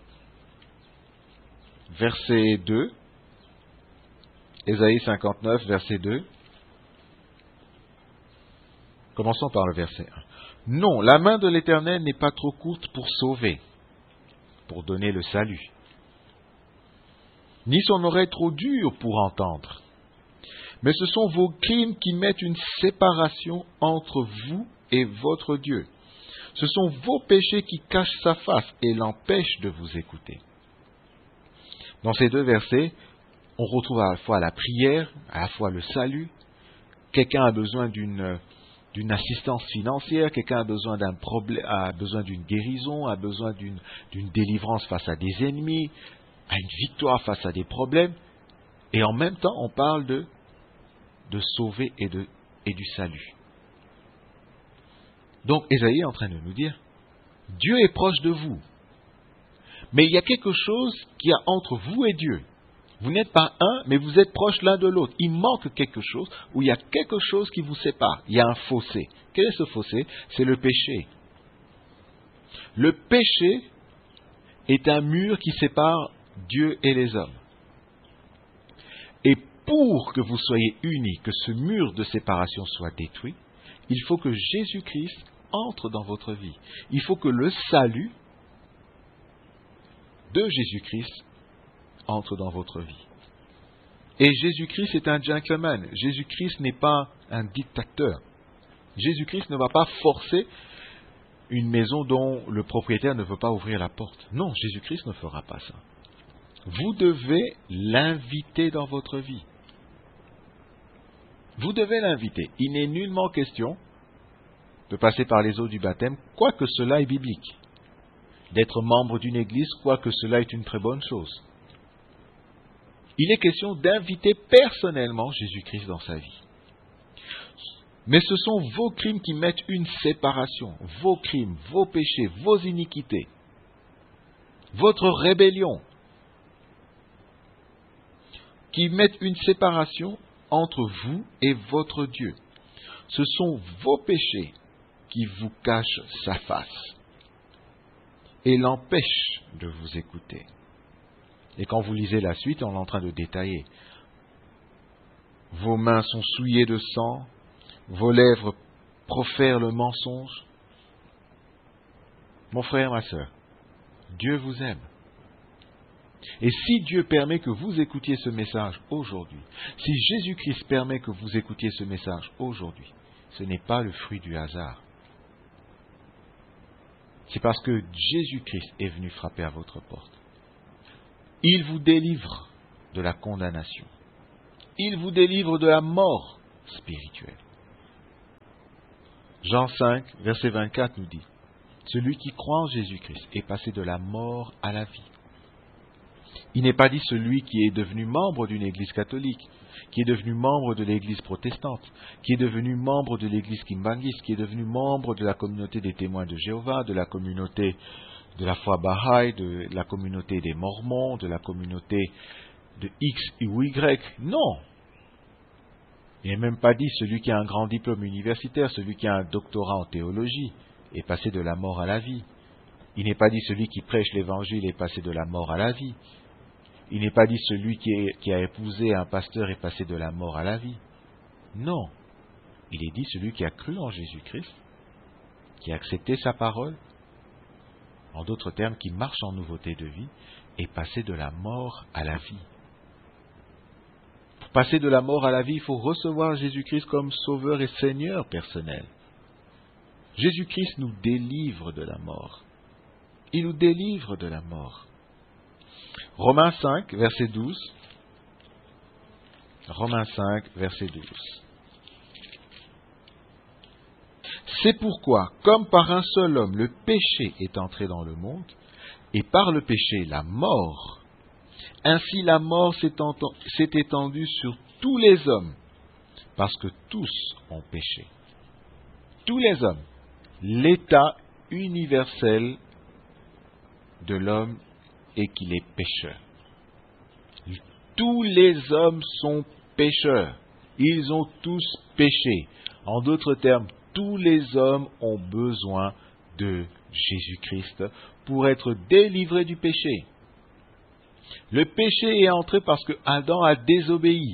verset deux, Ésaïe cinquante-neuf, verset deux, commençons par le verset un. Non, la main de l'Éternel n'est pas trop courte pour sauver, pour donner le salut, ni son oreille trop dure pour entendre. Mais ce sont vos crimes qui mettent une séparation entre vous et votre Dieu. Ce sont vos péchés qui cachent sa face et l'empêchent de vous écouter. Dans ces deux versets, on retrouve à la fois la prière, à la fois le salut. Quelqu'un a besoin d'une, d'une assistance financière, quelqu'un a besoin d'un problème, a besoin d'une guérison, a besoin d'une, d'une délivrance face à des ennemis, a une victoire face à des problèmes. Et en même temps, on parle de de sauver et, de, et du salut. Donc, Ésaïe est en train de nous dire, Dieu est proche de vous, mais il y a quelque chose qui y a entre vous et Dieu. Vous n'êtes pas un, mais vous êtes proches l'un de l'autre. Il manque quelque chose, ou il y a quelque chose qui vous sépare. Il y a un fossé. Quel est ce fossé? C'est le péché. Le péché est un mur qui sépare Dieu et les hommes. Et pour que vous soyez unis, que ce mur de séparation soit détruit, il faut que Jésus-Christ entre dans votre vie. Il faut que le salut de Jésus-Christ entre dans votre vie. Et Jésus-Christ est un gentleman. Jésus-Christ n'est pas un dictateur. Jésus-Christ ne va pas forcer une maison dont le propriétaire ne veut pas ouvrir la porte. Non, Jésus-Christ ne fera pas ça. Vous devez l'inviter dans votre vie. Vous devez l'inviter. Il n'est nullement question de passer par les eaux du baptême, quoique cela est biblique. D'être membre d'une église, quoique cela est une très bonne chose. Il est question d'inviter personnellement Jésus-Christ dans sa vie. Mais ce sont vos crimes qui mettent une séparation. Vos crimes, vos péchés, vos iniquités. Votre rébellion. Qui mettent une séparation entre vous et votre Dieu. Ce sont vos péchés qui vous cachent sa face et l'empêchent de vous écouter. Et quand vous lisez la suite, on est en train de détailler. Vos mains sont souillées de sang, vos lèvres profèrent le mensonge. Mon frère, ma sœur, Dieu vous aime. Et si Dieu permet que vous écoutiez ce message aujourd'hui, si Jésus-Christ permet que vous écoutiez ce message aujourd'hui, ce n'est pas le fruit du hasard. C'est parce que Jésus-Christ est venu frapper à votre porte. Il vous délivre de la condamnation. Il vous délivre de la mort spirituelle. Jean cinq, verset vingt-quatre nous dit, « Celui qui croit en Jésus-Christ est passé de la mort à la vie. » Il n'est pas dit celui qui est devenu membre d'une église catholique, qui est devenu membre de l'église protestante, qui est devenu membre de l'église kimbangiste, qui est devenu membre de la communauté des témoins de Jéhovah, de la communauté de la foi Baha'i, de la communauté des Mormons, de la communauté de X ou Y. Non! Il n'est même pas dit celui qui a un grand diplôme universitaire, celui qui a un doctorat en théologie, est passé de la mort à la vie. Il n'est pas dit celui qui prêche l'évangile est passé de la mort à la vie. Il n'est pas dit celui qui, est, qui a épousé un pasteur est passé de la mort à la vie. Non. Il est dit celui qui a cru en Jésus-Christ, qui a accepté sa parole, en d'autres termes, qui marche en nouveauté de vie, est passé de la mort à la vie. Pour passer de la mort à la vie, il faut recevoir Jésus-Christ comme sauveur et Seigneur personnel. Jésus-Christ nous délivre de la mort. Il nous délivre de la mort. Romains cinq, verset douze. Romains cinq, verset douze. C'est pourquoi, comme par un seul homme, le péché est entré dans le monde, et par le péché, la mort, ainsi la mort s'est étendue sur tous les hommes, parce que tous ont péché. Tous les hommes. L'état universel de l'homme est qu'il est pécheur. Tous les hommes sont pécheurs. Ils ont tous péché. En d'autres termes, tous les hommes ont besoin de Jésus-Christ pour être délivrés du péché. Le péché est entré parce que Adam a désobéi.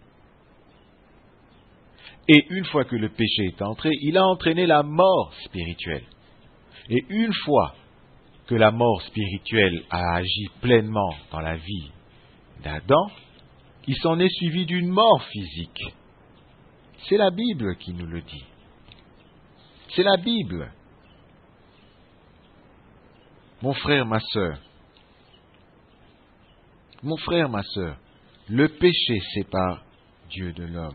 Et une fois que le péché est entré, il a entraîné la mort spirituelle. Et une fois que la mort spirituelle a agi pleinement dans la vie d'Adam, il s'en est suivi d'une mort physique. C'est la Bible qui nous le dit. C'est la Bible. Mon frère, ma sœur, mon frère, ma sœur, le péché sépare Dieu de l'homme.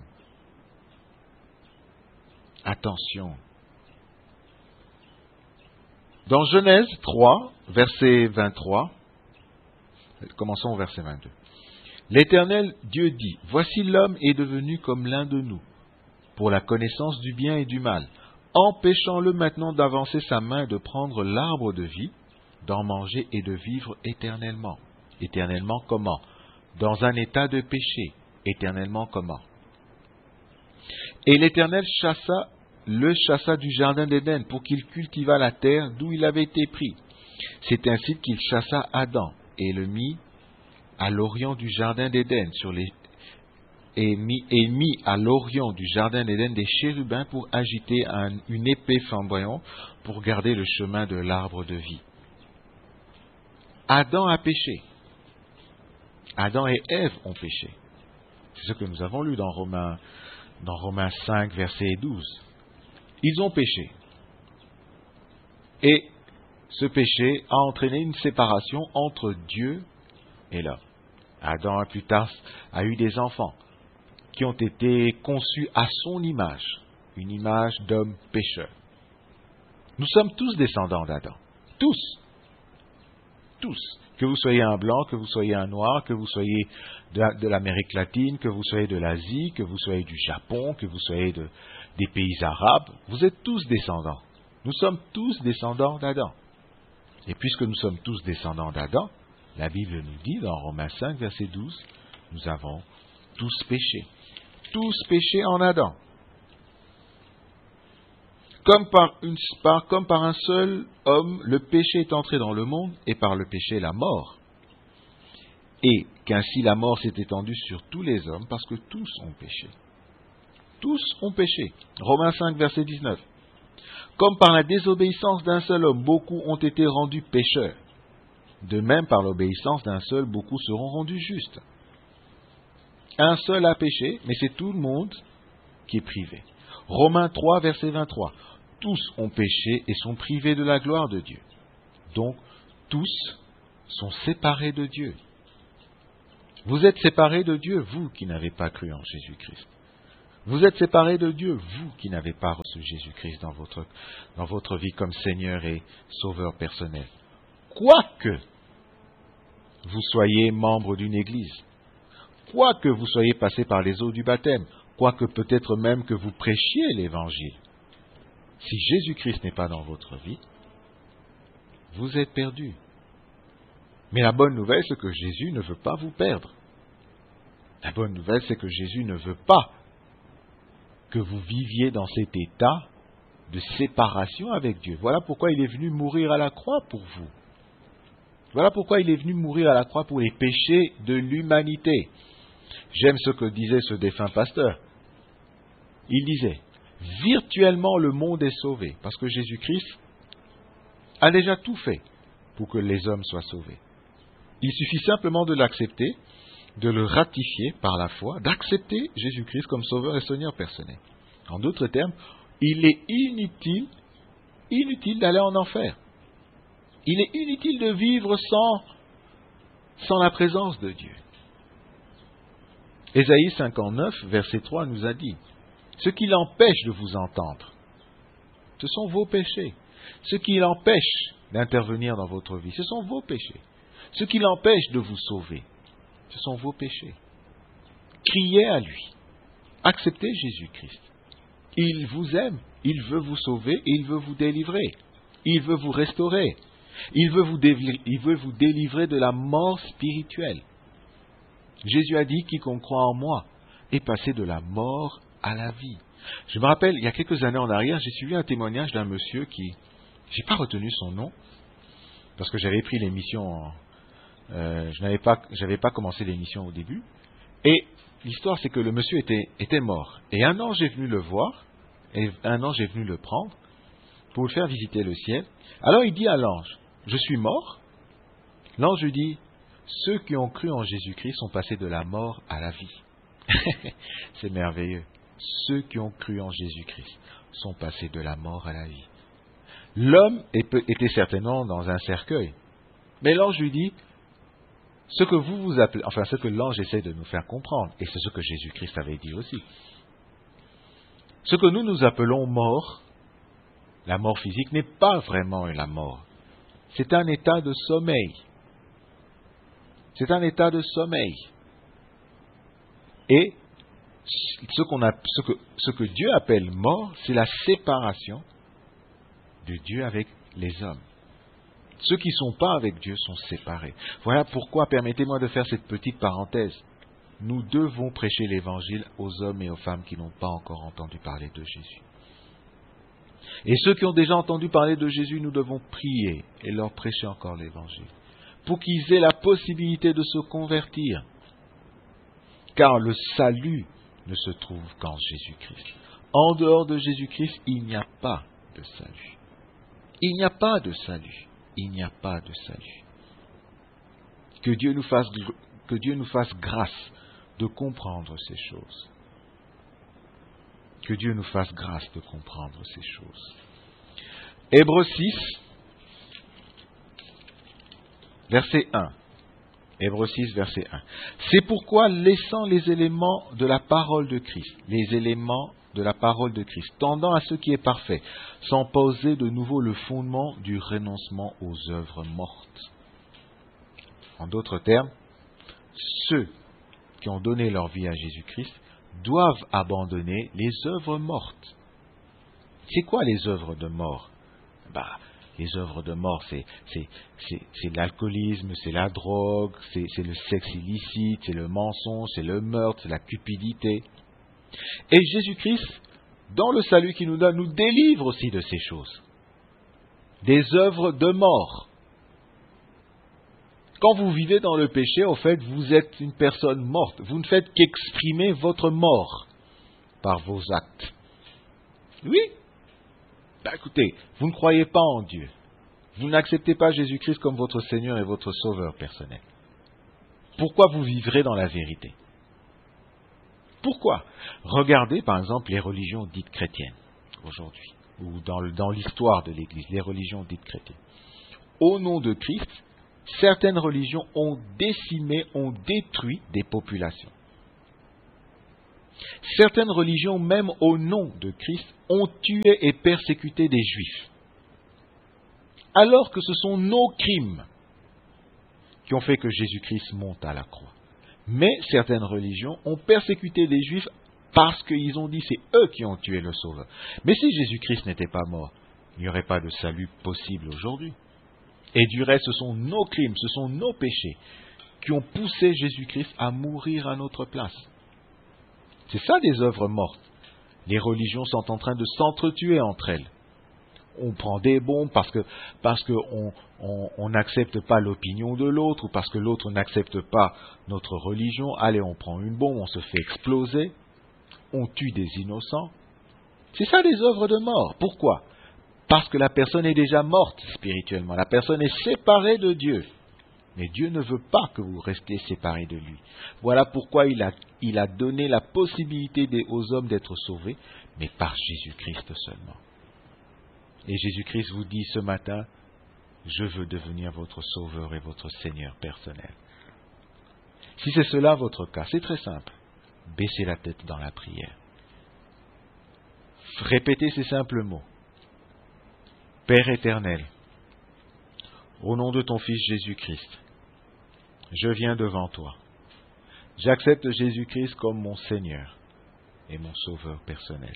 Attention. Dans Genèse trois, verset vingt-trois, commençons au verset vingt-deux. L'Éternel Dieu dit, « Voici l'homme est devenu comme l'un de nous, pour la connaissance du bien et du mal. Empêchons-le maintenant d'avancer sa main et de prendre l'arbre de vie, d'en manger et de vivre éternellement. » Éternellement comment? Dans un état de péché. Éternellement comment? Et l'Éternel chassa, le chassa du jardin d'Éden pour qu'il cultivât la terre d'où il avait été pris. C'est ainsi qu'il chassa Adam et le mit à l'orient du jardin d'Éden sur les et mit, et mit à l'orient du jardin d'Éden des chérubins pour agiter un, une épée flamboyante pour garder le chemin de l'arbre de vie. Adam a péché. Adam et Ève ont péché. C'est ce que nous avons lu dans Romains, dans Romains cinq, verset douze. Ils ont péché. Et ce péché a entraîné une séparation entre Dieu et l'homme. Adam, plus tard, a eu des enfants qui ont été conçus à son image, une image d'homme pécheur. Nous sommes tous descendants d'Adam. Tous. Tous. Que vous soyez un blanc, que vous soyez un noir, que vous soyez de, de l'Amérique latine, que vous soyez de l'Asie, que vous soyez du Japon, que vous soyez de, des pays arabes, vous êtes tous descendants. Nous sommes tous descendants d'Adam. Et puisque nous sommes tous descendants d'Adam, la Bible nous dit dans Romains cinq, verset douze, nous avons tous péché. Tous péché en Adam. Comme par, une, par, comme par un seul homme, le péché est entré dans le monde, et par le péché la mort. Et qu'ainsi la mort s'est étendue sur tous les hommes, parce que tous ont péché. Tous ont péché. Romains cinq, verset dix-neuf. Comme par la désobéissance d'un seul homme, beaucoup ont été rendus pécheurs. De même, par l'obéissance d'un seul, beaucoup seront rendus justes. Un seul a péché, mais c'est tout le monde qui est privé. Romains trois, verset vingt-trois. Tous ont péché et sont privés de la gloire de Dieu. Donc, tous sont séparés de Dieu. Vous êtes séparés de Dieu, vous qui n'avez pas cru en Jésus-Christ. Vous êtes séparés de Dieu, vous qui n'avez pas reçu Jésus-Christ dans votre, dans votre vie comme Seigneur et Sauveur personnel. Quoique vous soyez membre d'une église, quoique vous soyez passé par les eaux du baptême, quoique peut-être même que vous prêchiez l'Évangile, si Jésus-Christ n'est pas dans votre vie, vous êtes perdus. Mais la bonne nouvelle, c'est que Jésus ne veut pas vous perdre. La bonne nouvelle, c'est que Jésus ne veut pas que vous viviez dans cet état de séparation avec Dieu. Voilà pourquoi il est venu mourir à la croix pour vous. Voilà pourquoi il est venu mourir à la croix pour les péchés de l'humanité. J'aime ce que disait ce défunt pasteur. Il disait, virtuellement le monde est sauvé, parce que Jésus-Christ a déjà tout fait pour que les hommes soient sauvés. Il suffit simplement de l'accepter, de le ratifier par la foi, d'accepter Jésus-Christ comme sauveur et Seigneur personnel. En d'autres termes, il est inutile, inutile d'aller en enfer. Il est inutile de vivre sans, sans la présence de Dieu. Ésaïe cinquante-neuf, verset trois nous a dit, « Ce qui l'empêche de vous entendre, ce sont vos péchés. Ce qui l'empêche d'intervenir dans votre vie, ce sont vos péchés. Ce qui l'empêche de vous sauver, ce sont vos péchés. Criez à lui. Acceptez Jésus-Christ. Il vous aime, il veut vous sauver et il veut vous délivrer. Il veut vous restaurer. Il veut vous délivrer, il veut vous délivrer de la mort spirituelle. Jésus a dit, quiconque croit en moi est passé de la mort à la vie. Je me rappelle, il y a quelques années en arrière, j'ai suivi un témoignage d'un monsieur qui, j'ai pas retenu son nom, parce que j'avais pris l'émission, en, euh, je n'avais pas, j'avais pas commencé l'émission au début, et l'histoire c'est que le monsieur était, était mort, et un ange est venu le voir, et un ange est venu le prendre, pour le faire visiter le ciel. Alors il dit à l'ange, je suis mort. L'ange lui dit, ceux qui ont cru en Jésus-Christ sont passés de la mort à la vie. C'est merveilleux. Ceux qui ont cru en Jésus-Christ sont passés de la mort à la vie. L'homme était certainement dans un cercueil. Mais l'ange lui dit, ce que vous vous appelez, enfin ce que l'ange essaie de nous faire comprendre, et c'est ce que Jésus-Christ avait dit aussi, ce que nous nous appelons mort, la mort physique n'est pas vraiment la mort. C'est un état de sommeil. C'est un état de sommeil. Et ce, qu'on a, ce, que, ce que Dieu appelle mort, c'est la séparation de Dieu avec les hommes. Ceux qui ne sont pas avec Dieu sont séparés. Voilà pourquoi, permettez-moi de faire cette petite parenthèse. Nous devons prêcher l'Évangile aux hommes et aux femmes qui n'ont pas encore entendu parler de Jésus. Et ceux qui ont déjà entendu parler de Jésus, nous devons prier et leur prêcher encore l'Évangile, pour qu'ils aient la possibilité de se convertir. Car le salut ne se trouve qu'en Jésus-Christ. En dehors de Jésus-Christ, il n'y a pas de salut. Il n'y a pas de salut. Il n'y a pas de salut. Que Dieu nous fasse, que Dieu nous fasse grâce de comprendre ces choses. Que Dieu nous fasse grâce de comprendre ces choses. Hébreux six, verset un. Hébreux six, verset un. C'est pourquoi, laissant les éléments de la parole de Christ, les éléments de la parole de Christ, tendant à ce qui est parfait, sans poser de nouveau le fondement du renoncement aux œuvres mortes. En d'autres termes, ceux qui ont donné leur vie à Jésus-Christ doivent abandonner les œuvres mortes. C'est quoi les œuvres de mort? Bah, les œuvres de mort, c'est, c'est, c'est, c'est l'alcoolisme, c'est la drogue, c'est, c'est le sexe illicite, c'est le mensonge, c'est le meurtre, c'est la cupidité. Et Jésus-Christ, dans le salut qu'il nous donne, nous délivre aussi de ces choses. Des œuvres de mort. Quand vous vivez dans le péché, au fait, vous êtes une personne morte. Vous ne faites qu'exprimer votre mort par vos actes. Oui. Ben, écoutez, vous ne croyez pas en Dieu. Vous n'acceptez pas Jésus-Christ comme votre Seigneur et votre Sauveur personnel. Pourquoi vous vivrez dans la vérité? Pourquoi? Regardez par exemple les religions dites chrétiennes aujourd'hui, ou dans, dans l'histoire de l'Église, les religions dites chrétiennes. Au nom de Christ, certaines religions ont décimé, ont détruit des populations. Certaines religions, même au nom de Christ, ont tué et persécuté des Juifs. Alors que ce sont nos crimes qui ont fait que Jésus-Christ monte à la croix. Mais certaines religions ont persécuté les Juifs parce qu'ils ont dit c'est eux qui ont tué le Sauveur. Mais si Jésus-Christ n'était pas mort, il n'y aurait pas de salut possible aujourd'hui. Et du reste, ce sont nos crimes, ce sont nos péchés qui ont poussé Jésus-Christ à mourir à notre place. C'est ça des œuvres mortes. Les religions sont en train de s'entretuer entre elles. On prend des bombes parce que parce qu'on on, on n'accepte pas l'opinion de l'autre ou parce que l'autre n'accepte pas notre religion. Allez, on prend une bombe, on se fait exploser, on tue des innocents. C'est ça des œuvres de mort. Pourquoi ? Parce que la personne est déjà morte spirituellement. La personne est séparée de Dieu. Mais Dieu ne veut pas que vous restiez séparés de lui. Voilà pourquoi il a, il a donné la possibilité des, aux hommes d'être sauvés, mais par Jésus-Christ seulement. Et Jésus-Christ vous dit ce matin, je veux devenir votre sauveur et votre Seigneur personnel. Si c'est cela votre cas, c'est très simple. Baissez la tête dans la prière. Répétez ces simples mots. Père éternel, au nom de ton Fils Jésus-Christ, je viens devant toi. J'accepte Jésus-Christ comme mon Seigneur et mon Sauveur personnel.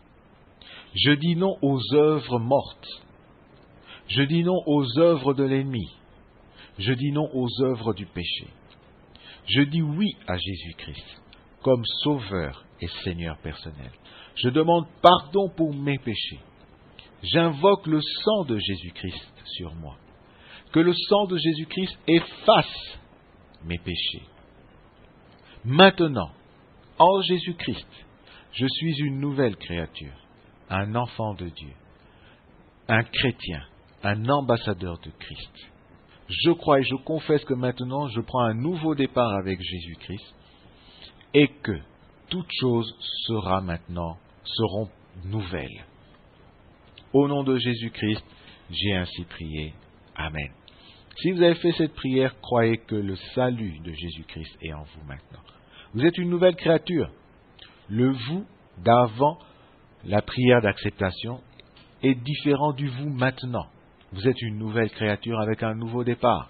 Je dis non aux œuvres mortes. Je dis non aux œuvres de l'ennemi. Je dis non aux œuvres du péché. Je dis oui à Jésus-Christ comme Sauveur et Seigneur personnel. Je demande pardon pour mes péchés. J'invoque le sang de Jésus-Christ sur moi. Que le sang de Jésus-Christ efface mes péchés. Maintenant, en Jésus-Christ, je suis une nouvelle créature, un enfant de Dieu, un chrétien, un ambassadeur de Christ. Je crois et je confesse que maintenant je prends un nouveau départ avec Jésus-Christ et que toutes choses sera maintenant, seront nouvelles. Au nom de Jésus-Christ, j'ai ainsi prié. Amen. Si vous avez fait cette prière, croyez que le salut de Jésus-Christ est en vous maintenant. Vous êtes une nouvelle créature. Le vous d'avant la prière d'acceptation est différent du vous maintenant. Vous êtes une nouvelle créature avec un nouveau départ.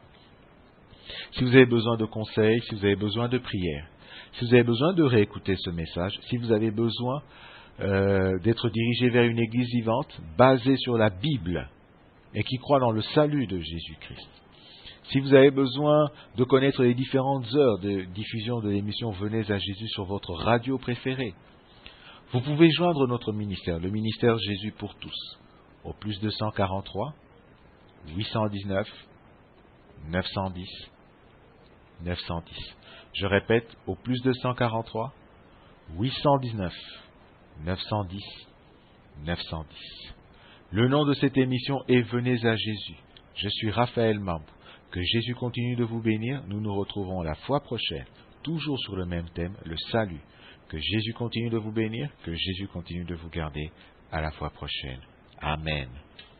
Si vous avez besoin de conseils, si vous avez besoin de prière, si vous avez besoin de réécouter ce message, si vous avez besoin euh, d'être dirigé vers une église vivante basée sur la Bible et qui croit dans le salut de Jésus-Christ, si vous avez besoin de connaître les différentes heures de diffusion de l'émission Venez à Jésus sur votre radio préférée, vous pouvez joindre notre ministère, le ministère Jésus pour tous, au plus deux cent quarante-trois, huit cent dix-neuf, neuf cent dix, neuf cent dix. Je répète, au plus deux cent quarante-trois, huit cent dix-neuf, neuf cent dix, neuf cent dix. Le nom de cette émission est Venez à Jésus. Je suis Raphaël Mambou. Que Jésus continue de vous bénir. Nous nous retrouvons la fois prochaine, toujours sur le même thème, le salut. Que Jésus continue de vous bénir. Que Jésus continue de vous garder. À la fois prochaine. Amen.